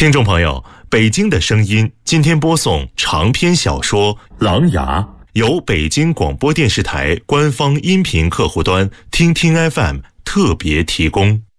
听众朋友，北京的声音今天播送长篇小说《狼牙》，由北京广播电视台官方音频客户端听听 FM 特别提供。